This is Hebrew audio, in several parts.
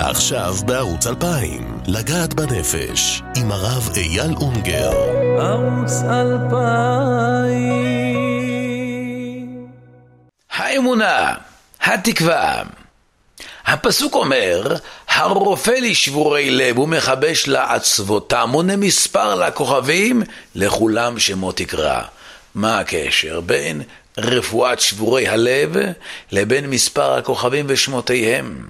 עכשיו בערוץ 2000, לגעת בנפש, עם הרב אייל אונגר. ערוץ 2000. האמונה, התקווה. הפסוק אומר, הרופא לשבורי לב ומחבש לעצבותם, מונה מספר לכוכבים, לכולם שמות יקרא. מה הקשר בין רפואת שבורי הלב לבין מספר הכוכבים ושמותיהם?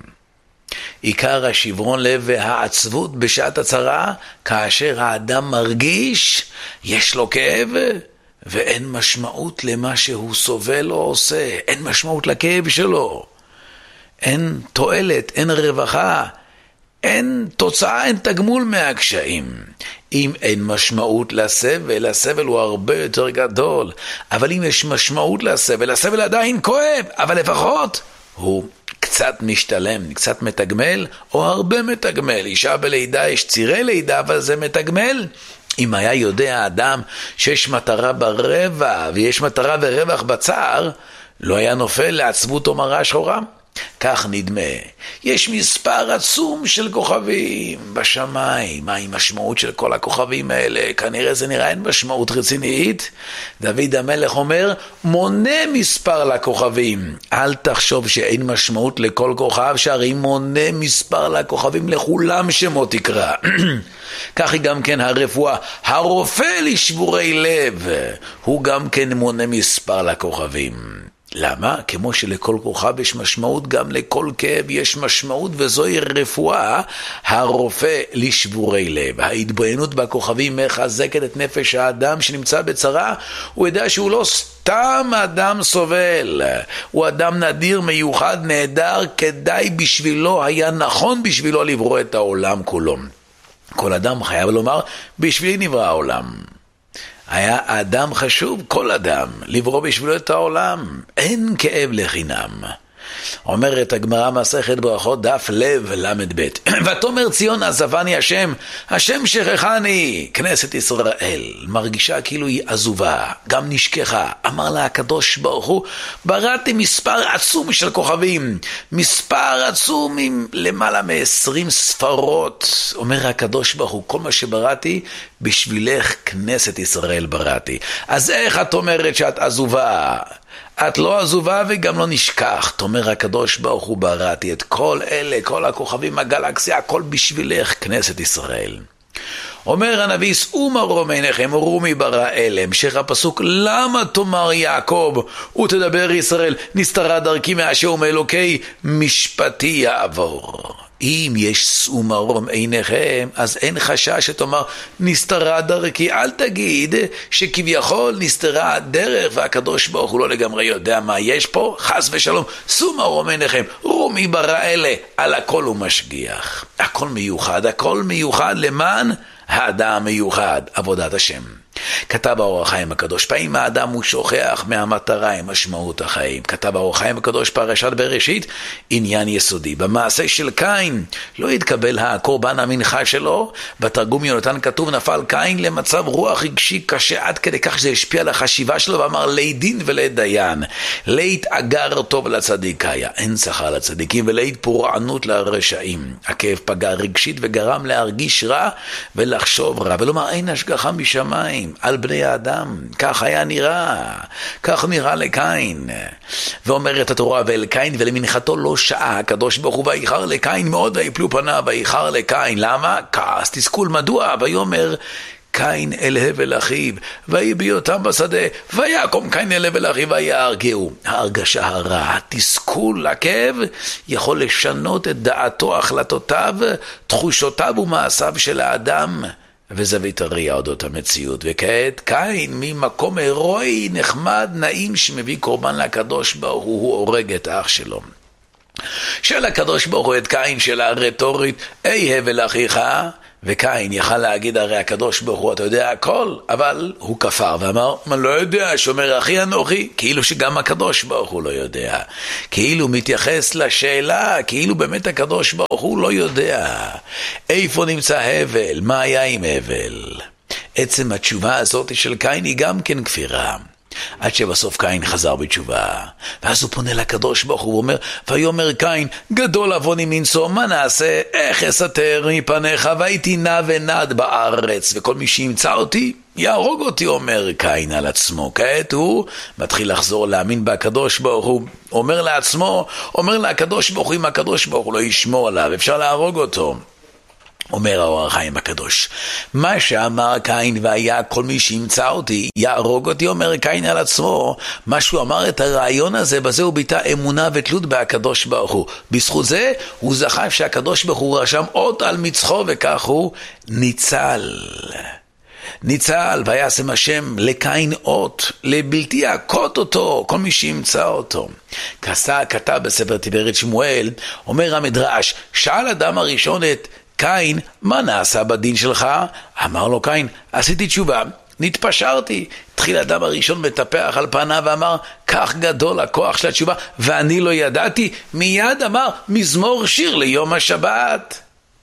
עיקר השברון לב והעצבות בשעת הצרה, כאשר האדם מרגיש, יש לו כאב, ואין משמעות למה שהוא סובל או עושה, אין משמעות לכאב שלו, אין תועלת, אין רווחה, אין תוצאה, אין תגמול מהקשיים. אם אין משמעות לסבל, הסבל הוא הרבה יותר גדול, אבל אם יש משמעות לסבל, הסבל עדיין כואב, אבל לפחות הוא קצת משתלם, קצת מתגמל, או הרבה מתגמל. אישה בלידה יש צירי לידה, אבל זה מתגמל. אם היה יודע האדם שיש מטרה ברבע, ויש מטרה ורווח בצער, לא היה נופל לעצבות או מרה שחורה. כך נדמה. יש מספר עצום של כוכבים בשמיים. מהי משמעות של כל הכוכבים האלה? כנראה זה נראה אין משמעות רצינית. דוד המלך אומר, מונה מספר לכוכבים. אל תחשוב שאין משמעות לכל כוכב, שהרי מונה מספר לכוכבים, לכולם שמות יקרא. כך היא גם כן הרפואה. הרופא לשבורי לב, הוא גם כן מונה מספר לכוכבים. למה? כמו שלכל כוכב יש משמעות, גם לכל כאב יש משמעות, וזוהי רפואה, הרופא לשבורי לב. ההתבוננות בכוכבים מחזקת את נפש האדם שנמצא בצרה. הוא יודע שהוא לא סתם אדם סובל, הוא אדם נדיר, מיוחד, נהדר, כדאי בשבילו, היה נכון בשבילו לברוא את העולם כולו. כל אדם חייב לומר, בשבילי נברא העולם. היה אדם חשוב, כל אדם, לברוא בשבילו את העולם. אין כאב לחינם. אומרת הגמרא מסכת ברכות דף לב למד ב' ותאמר ציון עזבני השם, השם שכחני. כנסת ישראל מרגישה כאילו היא עזובה, גם נשכחה. אמר לה הקדוש ברוך הוא, בראתי מספר עצום של כוכבים, מספר עצום עם למעלה מ-20 ספרות. אומר הקדוש ברוך הוא, כל מה שבראתי בשבילך כנסת ישראל בראתי. אז איך את אומרת שאת עזובה? את לא עזובה וגם לא נשכח. אומר הקדוש ברוך הוא, בראתי את כל אלה, כל הכוכבים, הגלקסיה, הכל בשבילך כנסת ישראל. אומר הנביא, שאו מרום עיניכם וראו מי ברא אלה. המשך הפסוק, למה תאמר יעקב ותדבר ישראל, נסתרה דרכי מהשם מאלוקי משפטי יעבור. אם יש שאו מרום עיניכם, אז אין חשש שתאמר נסתרה דרכי. אל תגיד שכביכול נסתרה הדרך והקדוש ברוך הוא לא לגמרי יודע מה יש פה. חס ושלום, שאו מרום עיניכם, ראו מי ברא אלה. על הכל הוא משגיח. הכל מיוחד, הכל מיוחד למען האדם מיוחד, עבודת השם. כתב האור החיים הקדוש, פעמים האדם הוא שוכח מהמטרה עם משמעות החיים. כתב האור החיים הקדוש פרשת בראשית, עניין יסודי. במעשה של קין לא התקבל הקורבן המנחה שלו. בתרגום יונתן כתוב, נפל קין למצב רוח רגשי קשה, עד כדי כך שזה השפיע על החשיבה שלו, ואמר לי דין ולדיין, לית אגר טוב לצדיק היה, אין שכר לצדיקים, ולית פורענות לרשעים. הכאב פגע רגשית וגרם להרגיש רע ולחשוב רע, ולומר אין השגחה משמיים על בני האדם. כך היה נראה, כך נראה לקין. ואומרת התורה, ואל קין ולמנחתו לא שעה הקדוש ברוך הוא, ואיחר לקין מאוד ויפלו פניו, ואיחר לקין. למה? כעס, תסכול. מדוע? ויאמר קין אל הבל אחיו, ויהי בהיותם בשדה, ויקום קין אל הבל אחיו ויהרגהו. ההרגשה הרע, התסכול, הכאב, יכול לשנות את דעתו, החלטותיו, תחושותיו ומעשיו של האדם, וזווית הראייה אודות המציאות. וכעת קין ממקום הרואי נחמד נעים שמביא קורבן לקדוש ברוך הוא הורג את האח שלו. של הקדוש ברוך הוא את קין שאלה רטורית, אי הבל אחיך, וקין יכל להגיד הרי הקדוש ברוך הוא אתה יודע הכל, אבל הוא כפר ואמר מה לא יודע, שומר אחי אנוכי, כאילו שגם הקדוש ברוך הוא לא יודע, כאילו מתייחס לשאלה כאילו באמת הקדוש ברוך הוא לא יודע איפה נמצא הבל, מה היה עם הבל. עצם התשובה הזאת של קין היא גם כן כפירה. עד שבסוף קין חזר בתשובה. ואז הוא פונה לקדוש ברוך הוא ואומר, ויאמר קין, גדול עווני מנשוא, מה נעשה? איך אסתר מפניך? והייתי נע ונד בארץ, וכל מי שימצא אותי יהרוג אותי, אומר קין על עצמו. כעת הוא מתחיל לחזור להאמין בקדוש ברוך הוא, אומר לעצמו, אומר לקדוש ברוך הוא, אם הקדוש ברוך הוא לא ישמור עליו, אפשר להרוג אותו. אומר האור החיים הקדוש, מה שאמר קין והיה כל מי שימצא אותי יהרוג אותי, אומר קין על עצמו, מה שהוא אמר את הרעיון הזה, בזה הוא ביטא אמונה ותלות בהקדוש ברוך הוא. בזכות זה הוא זכה שהקדוש ברוך הוא רשם אות על מצחו, וכך הוא ניצל, וישם השם לקין אות, לבלתי יעקות אותו, כל מי שימצא אותו. כתב בספר תפארת שמואל, אומר המדרש, שאל אדם הראשון את קין, מה נעשה בדין שלך? אמר לו קין, עשיתי תשובה, נתפשרתי. התחיל אדם הראשון מטפח על פניו ואמר, כך גדול הכוח של התשובה, ואני לא ידעתי. מיד אמר, מזמור שיר ליום השבת.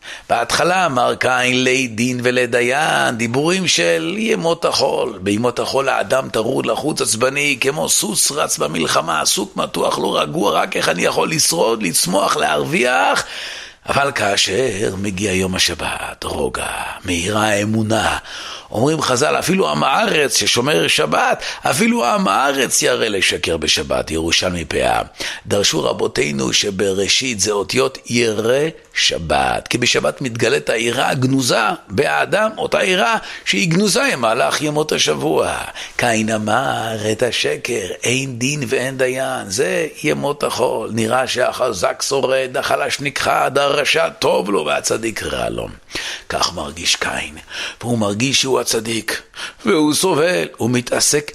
בהתחלה אמר קין לדין ולדיין, דיבורים של ימות החול. בימות החול האדם טרוד לחוץ עצבני, כמו סוס רץ במלחמה, עסוק מתוח לא רגוע, רק איך אני יכול לשרוד, לצמוח, להרוויח. אבל כאשר מגיע יום השבת, רוגע, מהירה האמונה. אומרים חז"ל, אפילו עם הארץ ששומר שבת, אפילו עם הארץ ירא לשקר בשבת, ירושלמי פאה. דרשו רבותינו שבראשית זה אותיות ירא שבת, כי בשבת מתגלית היראה הגנוזה באדם, אותה יראה שהיא גנוזה במהלך ימות השבוע. קין אמר את השקר, אין דין ואין דיין, זה ימות החול. נראה שהחזק שורד, החלש נכחד, הרשע טוב לו והצדיק רע לו. כך מרגיש קין, והוא מרגיש שהוא הצדיק, והוא סובל, הוא מתעסק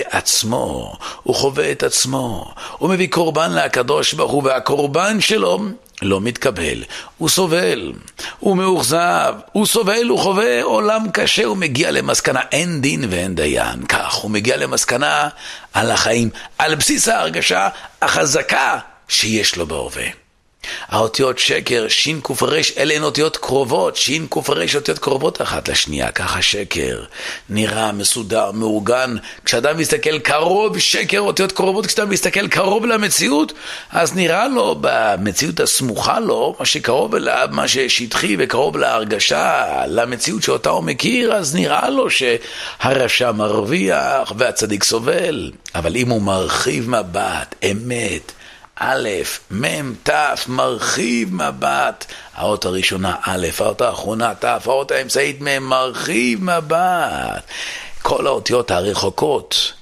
בעצמו, הוא חווה את עצמו, הוא מביא קורבן לקדוש ברוך הוא, והקורבן שלו לא מתקבל, הוא סובל, הוא מאוכזב, הוא סובל, הוא חווה עולם קשה, הוא מגיע למסקנה, אין דין ואין דיין. כך הוא מגיע למסקנה על החיים, על בסיס ההרגשה החזקה שיש לו בהווה. האותיות שקר, שין כופרש, אלה הן אותיות קרובות, שין כופרש אותיות קרובות אחת לשנייה, ככה שקר נראה מסודר, מאורגן. כשאדם מסתכל קרוב, שקר אותיות קרובות, כשאדם מסתכל קרוב למציאות, אז נראה לו במציאות הסמוכה לו, מה שקרוב אליו, מה ששטחי וקרוב להרגשה, למציאות שאותה הוא מכיר, אז נראה לו שהרשע מרוויח והצדיק סובל. אבל אם הוא מרחיב מבט, אמת, א', מ', ת', מרחיב מבט, האות הראשונה א', האות האחרונה ת', האות האמצעית מ', מרחיב מבט. כל האותיות הרחוקות,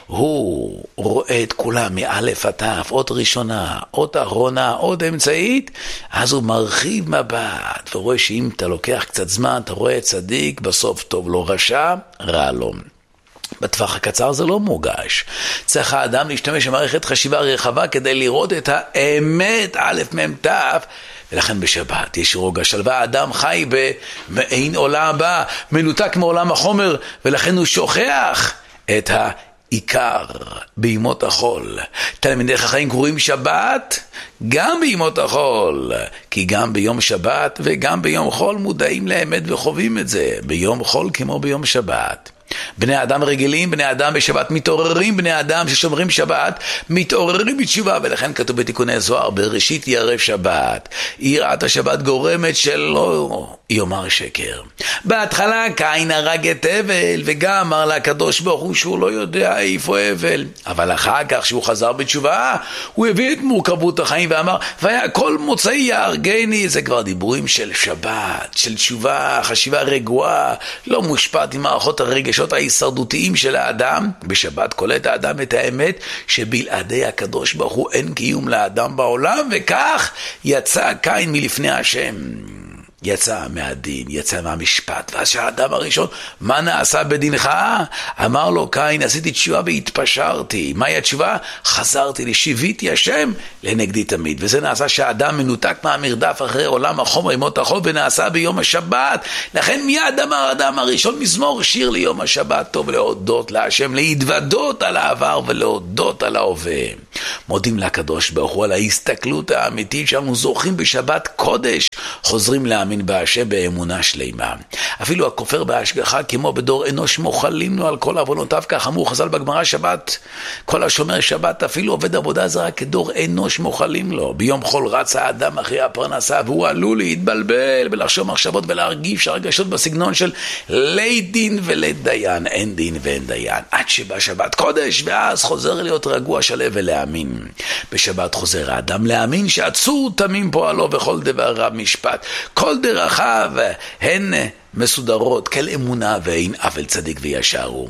הוא רואה את כולם מאלף עד ת', אות ראשונה, אות אחרונה, אות אמצעית, אז הוא מרחיב מבט, ורואה שאם אתה לוקח קצת זמן, אתה רואה צדיק, בסוף טוב לו, רשע, רע לו. בטווח הקצר זה לא מורגש. צריך האדם להשתמש במערכת חשיבה רחבה כדי לראות את האמת, א', מ', ת', ולכן בשבת יש רוגע שלווה. האדם חי במעין עולם הבא, מנותק מעולם החומר, ולכן הוא שוכח את העיקר בימות החול. תלמידי חכמים קוראים שבת גם בימות החול, כי גם ביום שבת וגם ביום חול מודעים לאמת וחווים את זה, ביום חול כמו ביום שבת. בני אדם רגילים, בני אדם בשבת מתעוררים, בני אדם ששומרים שבת מתעוררים בתשובה, ולכן כתוב בתיקוני זוהר, בראשית ירא שבת. יראת השבת גורמת שלא יאמר שקר. בהתחלה קין הרג את הבל, וגם אמר לקדוש ברוך הוא שהוא לא יודע איפה הבל. אבל אחר כך שהוא חזר בתשובה, הוא הביא את מורכבות החיים ואמר, והיה כל מוצאי יהרגני. זה כבר דיבורים של שבת, של תשובה, חשיבה רגועה, לא מושפעת עם מערכות הרגשות ההישרדותיים של האדם. בשבת קולט האדם את האמת שבלעדי הקדוש ברוך הוא אין קיום לאדם בעולם, וכך יצא קין מלפני השם, יצא מהדין, יצא מהמשפט. ואז שהאדם הראשון, מה נעשה בדינך? אמר לו קין, עשיתי תשובה והתפשרתי. מהי התשובה? חזרתי לשיביתי השם לנגדי תמיד. וזה נעשה שהאדם מנותק מהמרדף אחרי עולם החומר ימות החול, ונעשה ביום השבת. לכן מיד אמר האדם הראשון, מזמור שיר ליום השבת טוב, להודות להשם, להתוודות על העבר ולהודות על ההווה. מודים לקדוש ברוך הוא על ההסתכלות האמיתית שאנו זוכים בשבת קודש, חוזרים להאמין מאמין בהשם באמונה שלמה. אפילו הכופר בהשגחה כמו בדור אנוש מוחלים לו על כל עוונותיו, כך אמרו חז"ל בגמרא שבת. כל השומר שבת אפילו עובד עבודה זרה כדור אנוש מוחלים לו. ביום חול רץ האדם אחרי הפרנסה והוא עלול להתבלבל ולחשוב מחשבות ולהרגיש הרגשות בסגנון של לית דין ולית דיין, אין דין ואין דיין, עד שבא שבת קודש ואז חוזר להיות רגוע שלב ולהאמין. בשבת חוזר האדם להאמין שעצור תמים פועלו וכל דבריו משפט, כל דרכיו הן מסודרות כל אמונה ואין עוול צדיק וישר הוא.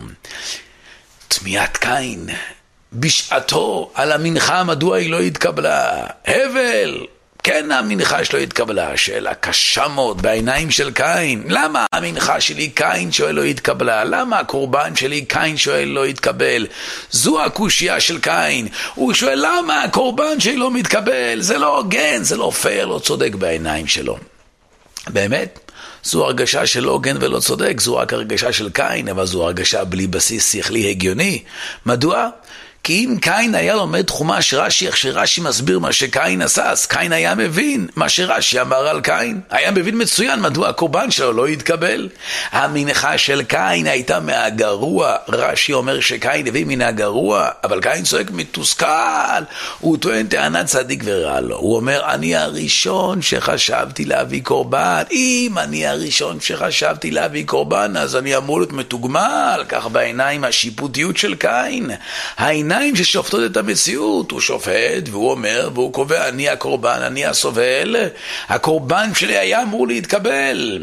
תמיית קין בשעתו על המנחה מדוע היא לא התקבלה, הבל, כן המנחה שלו התקבלה, שאלה קשה מאוד בעיניים של קין. למה המנחה שלי קין שואל לא התקבלה? למה הקורבן שלי קין שואל לא התקבל? זו הקושיה של קין. הוא שואל למה הקורבן שלי לא מתקבל? זה לא הוגן, זה לא פייר, לא צודק בעיניים שלו. באמת? זו הרגשה של לא הוגן ולא צודק, זו רק הרגשה של קין, אבל זו הרגשה בלי בסיס שכלי הגיוני. מדוע? כי אם קין היה לומד חומש רש"י, איך שרש"י מסביר מה שקין עשה, אז קין היה מבין מה שרש"י אמר על קין. היה מבין מצוין מדוע הקורבן שלו לא יתקבל. המנחה של קין הייתה מהגרוע. רש"י אומר שקין הביא מן הגרוע, אבל קין צועק מתוסכל. הוא טוען טענת צדיק ורע לו. הוא אומר, אני הראשון שחשבתי להביא קורבן. אם אני הראשון שחשבתי להביא קורבן, אז אני אמור להיות מתוגמל. כך בעיניים השיפוטיות של קין. העיניים ששופטות את המציאות, הוא שופט והוא אומר והוא קובע, אני הקורבן, אני הסובל, הקורבן שלי היה אמור להתקבל.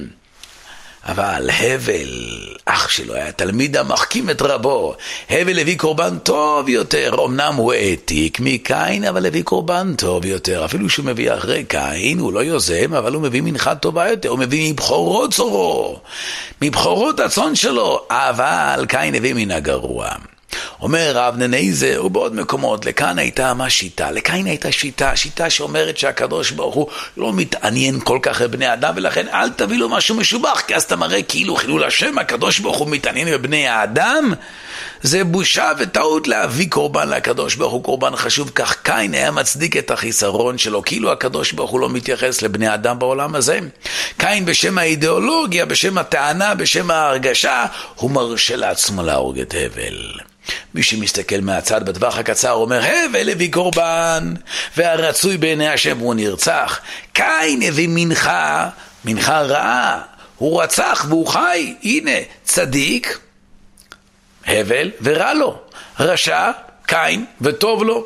אבל הבל, אח שלו היה תלמיד המחכים את רבו. הבל הביא קורבן טוב יותר, אמנם הוא העתיק מקין, אבל הביא קורבן טוב יותר. אפילו שהוא מביא אחרי קין, הוא לא יוזם, אבל הוא מביא מנחה טובה יותר. הוא מביא מבחורות צורו, מבחורות הצאן שלו, אבל קין הביא מן הגרוע. אומר רב נניזר ובעוד מקומות, לכאן הייתה מה שיטה? לקין הייתה שיטה שאומרת שהקדוש ברוך הוא לא מתעניין כל כך בבני אדם, ולכן אל תביא לו משהו משובח, כי אז אתה מראה כאילו חילול השם, הקדוש ברוך הוא מתעניין בבני האדם. זה בושה וטעות להביא קורבן לקדוש ברוך הוא, קורבן חשוב. כך קין היה מצדיק את החיסרון שלו, כאילו הקדוש ברוך הוא לא מתייחס לבני אדם בעולם הזה. קין בשם האידיאולוגיה, בשם הטענה, בשם ההרגשה, הוא מרשה לעצמו להרוג את הבל. מי שמסתכל מהצד בטווח הקצר אומר, הבל הביא קורבן והרצוי בעיני השם הוא נרצח. קין הביא מנחה רעה, הוא רצח והוא חי. הנה צדיק הבל ורע לו, רשע קין וטוב לו.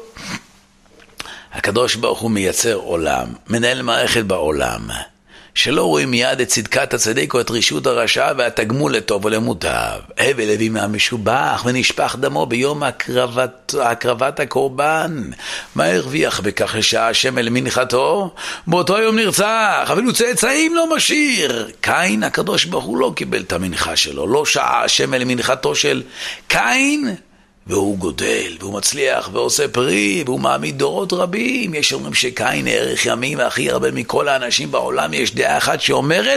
הקדוש ברוך הוא מייצר עולם, מנהל מערכת בעולם, שלא רואים מיד את צדקת הצדיק או את רשות הרשע והתגמול לטוב ולמוטב. הבל הביא מהמשובח ונשפך דמו ביום הקרבת הקורבן. מה הרוויח בכך ששעה השם אל מנחתו? באותו יום נרצח, אבל הוא צאצאים לא משאיר. קין, הקדוש ברוך הוא לא קיבל את המנחה שלו, לא שעה השם אל מנחתו של קין, והוא גודל, והוא מצליח, ועושה פרי, והוא מעמיד דורות רבים. יש אומרים שקין הערך ימים הכי הרבה מכל האנשים בעולם. יש דעה אחת שאומרת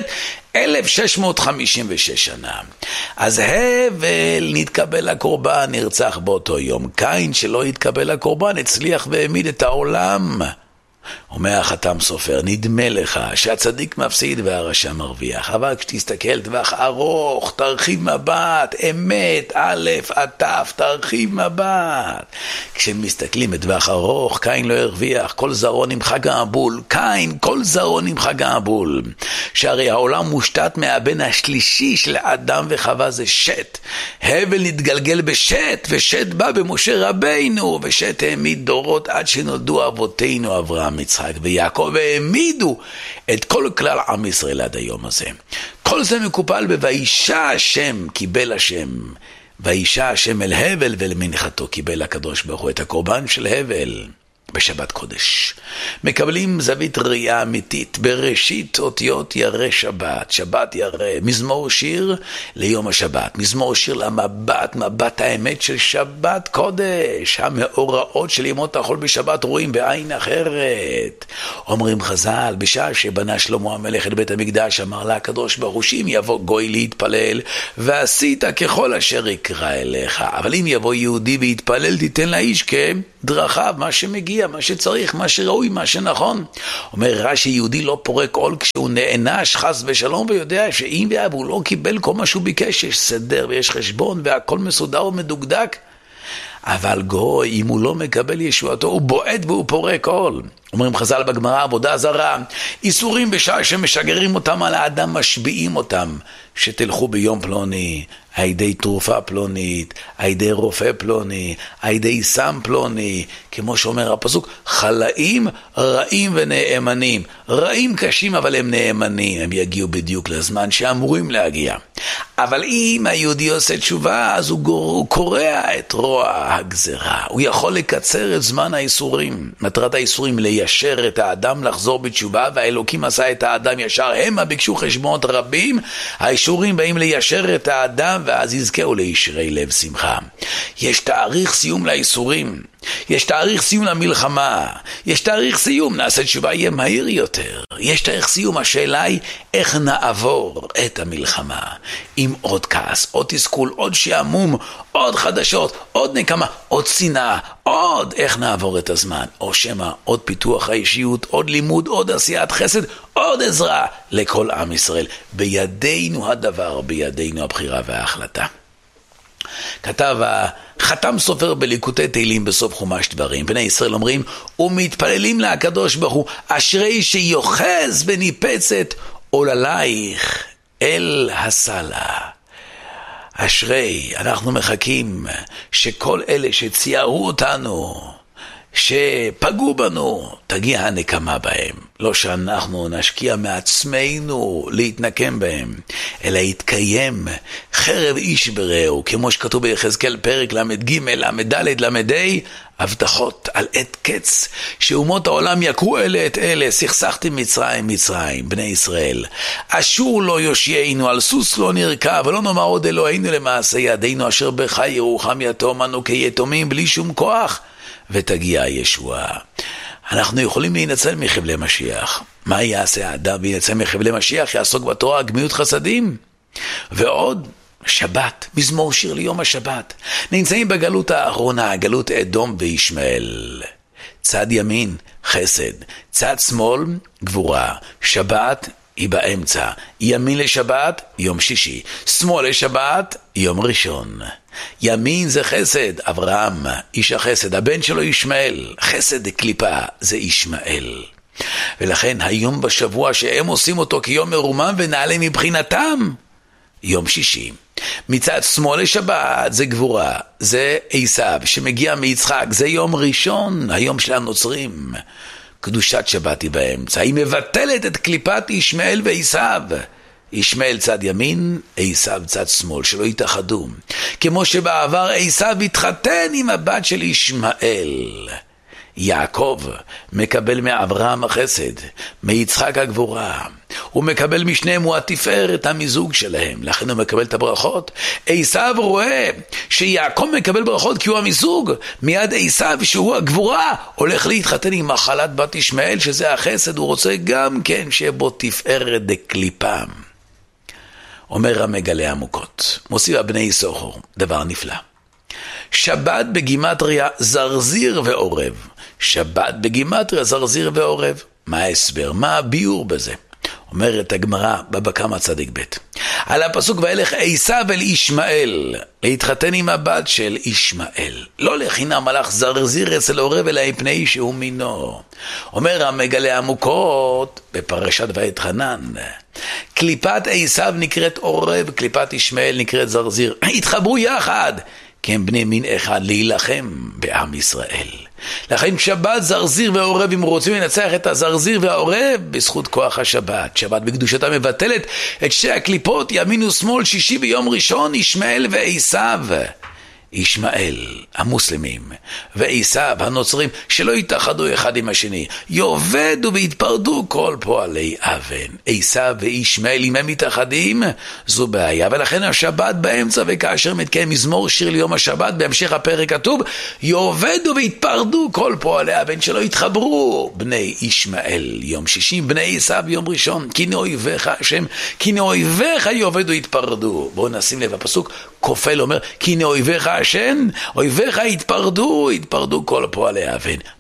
1656 שנה. אז הבל נתקבל לקורבן, נרצח באותו יום. קין שלא התקבל לקורבן, הצליח והעמיד את העולם. אומר החתם סופר, נדמה לך שהצדיק מפסיד והרשע מרוויח, אבל כשתסתכל טווח ארוך, תרחיב מבט, אמת, א' עד ת', תרחיב מבט. כשמסתכלים בטווח ארוך, קין לא הרוויח, כל זרעו נמחק געבול. קין, כל זרעו נמחק געבול. שהרי העולם מושתת מהבן השלישי של אדם וחווה, זה שת. הבל נתגלגל בשת, ושת בא במשה רבינו, ושת העמיד דורות עד שנולדו אבותינו אברהם, יצחק ויעקב, והעמידו את כל כלל עם ישראל עד היום הזה. כל זה מקופל בוישע השם, קיבל השם. וישע השם אל הבל ולמנחתו, קיבל הקדוש ברוך הוא את הקורבן של הבל. בשבת קודש מקבלים זווית ראייה אמיתית. בראשית אותיות ירא שבת, שבת ירא, מזמור שיר ליום השבת, מזמור שיר למבט, מבט האמת של שבת קודש. המאורעות של ימות החול בשבת רואים בעין אחרת. אומרים חז"ל, בשעה שבנה שלמה המלך את בית המקדש, אמר לה הקדוש ברוך הוא, שאם יבוא גוי להתפלל ועשית ככל אשר יקרא אליך, אבל אם יבוא יהודי ויתפלל תיתן לאיש כדרכיו, מה שמגיע שמגיע, מה שצריך, מה שראוי, מה שנכון. אומר רש"י, יהודי לא פורק עול כשהוא נענש חס ושלום, ויודע שאם הוא לא קיבל כל מה שהוא ביקש, יש סדר ויש חשבון והכל מסודר ומדוקדק. אבל גוי, אם הוא לא מקבל ישועתו, הוא בועט והוא פורק עול. אומרים חז"ל בגמרא, עבודה זרה, איסורים בשעה שמשגרים אותם על האדם, משביעים אותם, שתלכו ביום פלוני, הידי תרופה פלונית, הידי רופא פלוני, הידי סם פלוני, כמו שאומר הפסוק, חלאים רעים ונאמנים. רעים קשים אבל הם נאמנים, הם יגיעו בדיוק לזמן שאמורים להגיע. אבל אם היהודי עושה תשובה, אז הוא קורע את רוע הגזרה. הוא יכול לקצר את זמן האיסורים. מטרת האיסורים ליישר את האדם לחזור בתשובה, והאלוקים עשה את האדם ישר. הם ביקשו חשבונות רבים, האישורים באים ליישר את האדם, ואז יזכהו לישרי לב שמחה. יש תאריך סיום לאיסורים, יש תאריך סיום למלחמה, יש תאריך סיום, נעשה תשובה יהיה מהיר יותר. יש תאריך סיום, השאלה היא איך נעבור את המלחמה. עם עוד כעס, עוד תסכול, עוד שעמום, עוד חדשות, עוד נקמה, עוד שנאה, עוד איך נעבור את הזמן. או שמה עוד פיתוח האישיות, עוד לימוד, עוד עשיית חסד, עוד עזרה לכל עם ישראל. בידינו הדבר, בידינו הבחירה וההחלטה. כתב חתם סופר בליקוטי תהילים בסוף חומש דברים. בני ישראל אומרים, ומתפללים לקדוש ברוך הוא, אשרי שיוחז בניפצת עוללייך אל הסלה. אשרי, אנחנו מחכים שכל אלה שציירו אותנו, שפגעו בנו, תגיע הנקמה בהם. לא שאנחנו נשקיע מעצמנו להתנקם בהם, אלא יתקיים חרב איש ברעהו, כמו שכתוב ביחזקאל פרק למ"ג, למ"ד, למ"ה, הבטחות על עת קץ, שאומות העולם יקרו אלה את אלה, סכסכתם מצרים, בני ישראל. אשור לא יושיענו, על סוס לא נרכב, ולא נאמר עוד אלוהינו למעשה ידינו, אשר בך ירוחם יתום אנו כיתומים בלי שום כוח, ותגיע הישועה. אנחנו יכולים להינצל מחבלי משיח. מה יעשה האדם וינצל מחבלי משיח? יעסוק בתורה, גמילות חסדים. ועוד, שבת, מזמור שיר ליום השבת. נמצאים בגלות האחרונה, גלות אדום וישמעאל. צד ימין, חסד. צד שמאל, גבורה. שבת היא באמצע. ימין לשבת, יום שישי. שמאל לשבת, יום ראשון. ימין זה חסד, אברהם, איש החסד, הבן שלו ישמעאל, חסד קליפה זה ישמעאל. ולכן היום בשבוע שהם עושים אותו כיום מרומם ונעלה מבחינתם, יום שישי. מצד שמאל לשבת זה גבורה, זה עשיו שמגיע מיצחק, זה יום ראשון, היום של הנוצרים. קדושת שבת היא באמצע, היא מבטלת את קליפת ישמעאל ועשיו. ישמעאל צד ימין, עשיו צד שמאל, שלא יתאחדו. כמו שבעבר עשיו התחתן עם הבת של ישמעאל. יעקב מקבל מאברהם החסד, מיצחק הגבורה. הוא מקבל משניהם, הוא התפארת המיזוג שלהם, לכן הוא מקבל את הברכות. עשיו רואה שיעקב מקבל ברכות כי הוא המיזוג, מיד עשיו שהוא הגבורה הולך להתחתן עם מחלת בת ישמעאל שזה החסד, הוא רוצה גם כן שבו תפארת דקליפם. אומר המגלה עמוקות, מוסיף בני יששכר, דבר נפלא. שבת בגימטריה זרזיר ועורב. שבת בגימטריה זרזיר ועורב. מה ההסבר? מה הביאור בזה? אומרת הגמרא בבא קמא צדיק ב' על הפסוק וילך עשיו אל ישמעאל להתחתן עם הבת של ישמעאל. לא לחינם הלך זרזיר אצל עורב אלא מפני שהוא מינו. אומר המגלה עמוקות בפרשת ואתחנן, קליפת עשיו נקראת עורב, קליפת ישמעאל נקראת זרזיר. התחברו יחד כי הם בני מין אחד להילחם בעם ישראל. לכן שבת זרזיר ועורב, אם רוצים לנצח את הזרזיר והעורב בזכות כוח השבת. שבת בקדושתה מבטלת את שתי הקליפות ימין ושמאל, שישי ויום ראשון, ישמעאל ועשיו. ישמעאל המוסלמים ועשיו הנוצרים שלא יתאחדו אחד עם השני, יאבדו ויתפרדו כל פועלי אבן. עשיו וישמעאל אם הם מתאחדים זו בעיה, ולכן השבת באמצע, וכאשר מתקיים מזמור שיר ליום השבת בהמשך הפרק כתוב יאבדו ויתפרדו כל פועלי אבן, שלא יתחברו בני ישמעאל יום שישי, בני עשיו יום ראשון, כי נאויביך השם, כי נאויביך יאבדו ויתפרדו. בואו נשים לב, הפסוק כופל אומר כי נאויביך השם, אויביך יתפרדו כל פועלי אבן.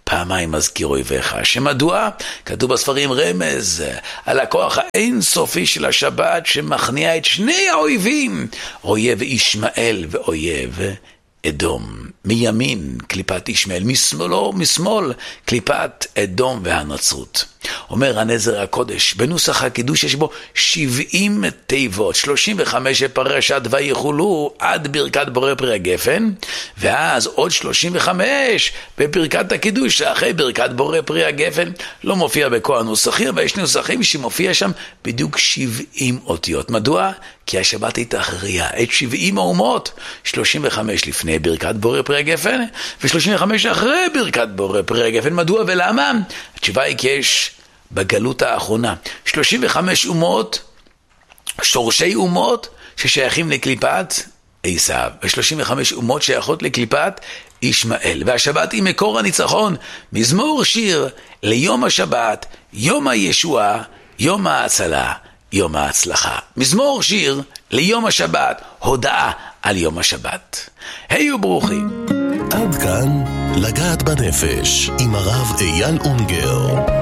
פעמיים מזכיר אויביך. שמדוע? כתוב בספרים רמז על הכוח האינסופי של השבת שמכניע את שני האויבים, אויב ישמעאל ואויב אדום. מימין קליפת ישמעאל, משמאל קליפת אדום והנצרות. אומר הנזר הקודש, בנוסח הקידוש יש בו 70 תיבות, 35 בפרשת ויחולו עד ברכת בורא פרי הגפן, ואז עוד 35 בפרקת הקידוש אחרי ברכת בורא פרי הגפן. לא מופיע בכל הנוסחים, אבל יש נוסחים שמופיע שם בדיוק 70 אותיות. מדוע? כי השבת התאחריה את 70 האומות, 35 לפני ברכת בורא פרי הגפן ו35 אחרי ברכת בורא פרי הגפן. מדוע ולמה? התשובה היא כי יש בגלות האחרונה 35 אומות, שורשי אומות ששייכים לקליפת עשיו, ו35 אומות שייכות לקליפת ישמעאל. והשבת היא מקור הניצחון. מזמור שיר ליום השבת, יום הישועה, יום ההצלה, יום ההצלחה. מזמור שיר ליום השבת, הודעה על יום השבת. היו ברוכים. עד כאן לגעת בנפש עם הרב אייל אונגר.